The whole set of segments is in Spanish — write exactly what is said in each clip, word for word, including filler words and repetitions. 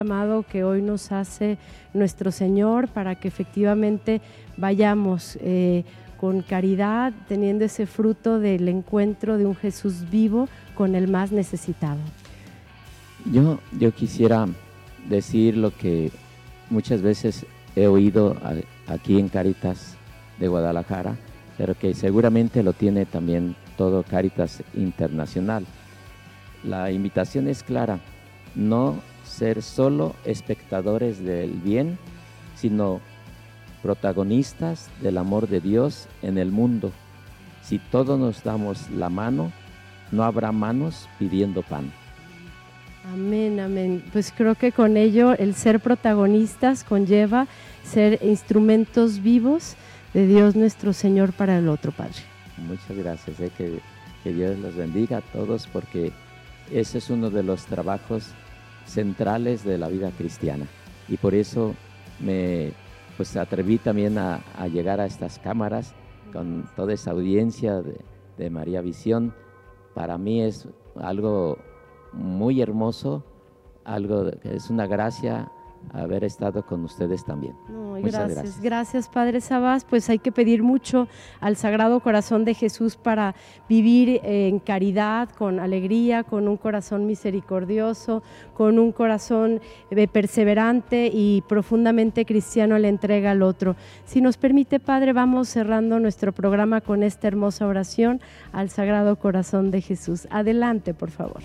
llamado que hoy nos hace nuestro Señor para que efectivamente vayamos eh, con caridad, teniendo ese fruto del encuentro de un Jesús vivo con el más necesitado. Yo, yo quisiera decir lo que muchas veces he oído a, aquí en Cáritas de Guadalajara, pero que seguramente lo tiene también todo Cáritas Internacional. La invitación es clara, no ser solo espectadores del bien, sino protagonistas del amor de Dios en el mundo. Si todos nos damos la mano, no habrá manos pidiendo pan. Amén, amén. Pues creo que con ello el ser protagonistas conlleva ser instrumentos vivos de Dios nuestro Señor para el otro, Padre. Muchas gracias, eh, que, que Dios los bendiga a todos, porque ese es uno de los trabajos centrales de la vida cristiana, y por eso me pues atreví también a, a llegar a estas cámaras con toda esa audiencia de, de María Visión. Para mí es algo muy hermoso, algo que es una gracia haber estado con ustedes también. No, Muchas gracias, gracias. Gracias, Padre Sabás. Pues hay que pedir mucho al Sagrado Corazón de Jesús para vivir en caridad, con alegría, con un corazón misericordioso, con un corazón perseverante y profundamente cristiano a la entrega al otro. Si nos permite, Padre, vamos cerrando nuestro programa con esta hermosa oración al Sagrado Corazón de Jesús. Adelante, por favor.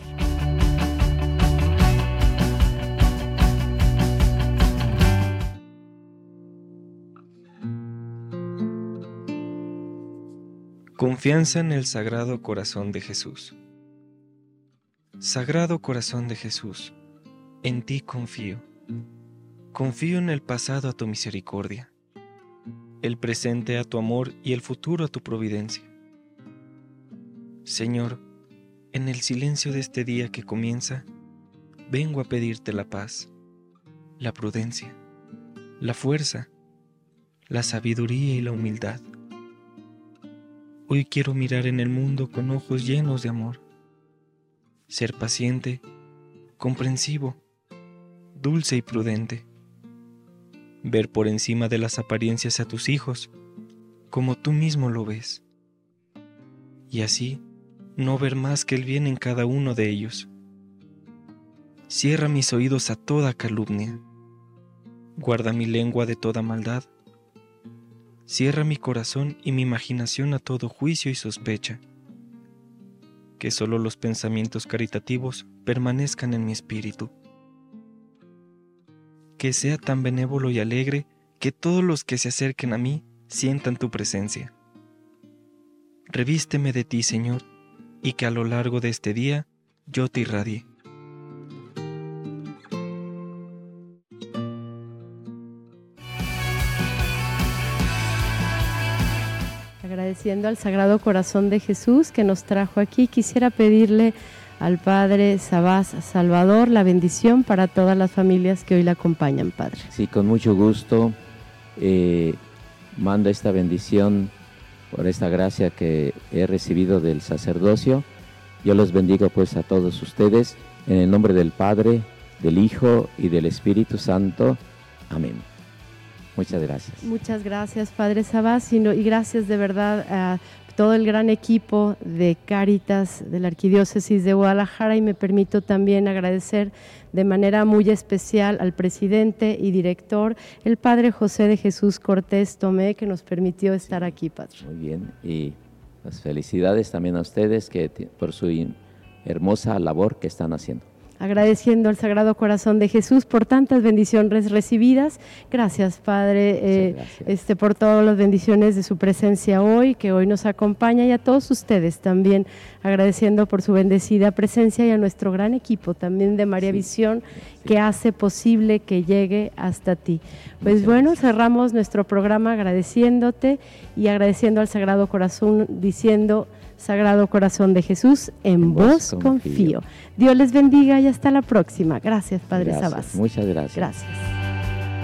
Confianza en el Sagrado Corazón de Jesús. Sagrado Corazón de Jesús, en ti confío. Confío en el pasado a tu misericordia, el presente a tu amor y el futuro a tu providencia. Señor, en el silencio de este día que comienza, vengo a pedirte la paz, la prudencia, la fuerza, la sabiduría y la humildad. Hoy quiero mirar en el mundo con ojos llenos de amor, ser paciente, comprensivo, dulce y prudente, ver por encima de las apariencias a tus hijos, como tú mismo lo ves, y así no ver más que el bien en cada uno de ellos. Cierra mis oídos a toda calumnia, guarda mi lengua de toda maldad. Cierra mi corazón y mi imaginación a todo juicio y sospecha. Que solo los pensamientos caritativos permanezcan en mi espíritu. Que sea tan benévolo y alegre que todos los que se acerquen a mí sientan tu presencia. Revísteme de ti, Señor, y que a lo largo de este día yo te irradie. Agradeciendo al Sagrado Corazón de Jesús que nos trajo aquí, quisiera pedirle al Padre Sabás Salvador la bendición para todas las familias que hoy la acompañan, Padre. Sí, con mucho gusto eh, mando esta bendición por esta gracia que he recibido del sacerdocio. Yo los bendigo pues a todos ustedes en el nombre del Padre, del Hijo y del Espíritu Santo. Amén. Muchas gracias. Muchas gracias, Padre Sabás, y, no, y gracias de verdad a todo el gran equipo de Cáritas de la Arquidiócesis de Guadalajara, y me permito también agradecer de manera muy especial al presidente y director, el Padre José de Jesús Cortés Tomé, que nos permitió estar aquí, Padre. Muy bien, y las felicidades también a ustedes que por su hermosa labor que están haciendo. Agradeciendo al Sagrado Corazón de Jesús por tantas bendiciones recibidas. Gracias, Padre, eh, gracias. Este, por todas las bendiciones de su presencia hoy, que hoy nos acompaña, y a todos ustedes también, agradeciendo por su bendecida presencia, y a nuestro gran equipo también de María sí, Visión, sí. que hace posible que llegue hasta ti. Pues Muchas bueno, gracias. Cerramos nuestro programa agradeciéndote y agradeciendo al Sagrado Corazón, diciendo: Sagrado Corazón de Jesús, en, en vos confío. confío. Dios les bendiga y hasta la próxima. Gracias, Padre Gracias, Sabás. Muchas gracias. Gracias.